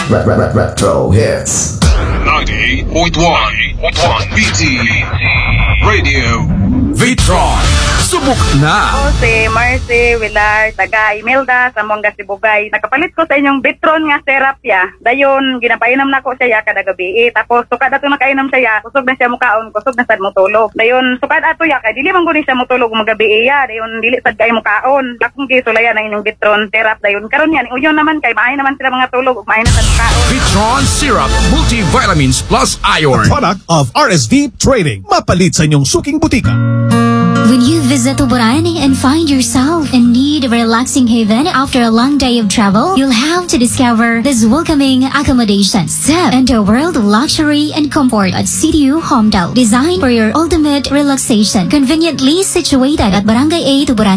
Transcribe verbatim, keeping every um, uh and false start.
Retro hits. ninety-eight point one B T Radio. Vitron, subok na! Ako si Marcy Villar, taga Imelda, sa Mongga, Sibugay. Nakapalit ko sa inyong Vitron nga therapya. Dayon, ginapainom na ko siya kada gabi. Eh, tapos, sukad ato nakainom siya, kusog na siya mukaon, kusog na sad mo tulog. Dayon, sukad ato ya, kay dili man guni siya mutulog magabi iya. Dayon, dili sad kay mukaon. Akong gisulayan ang inyong Vitron therapy. Dayon, karon yan, uyon naman kay maayo naman sila mga tulog, maayo na sad mukaon. Vitron Syrup Multivitamins Plus Iron. A product of R S V Trading. Mapalit sa inyong suking butika. When you visit Tuburan and find yourself in need of a relaxing haven after a long day of travel, you'll have to discover this welcoming accommodation. Step into a world of luxury and comfort at C D U Homedale, designed for your ultimate relaxation. Conveniently situated at Barangay A, Tuburan,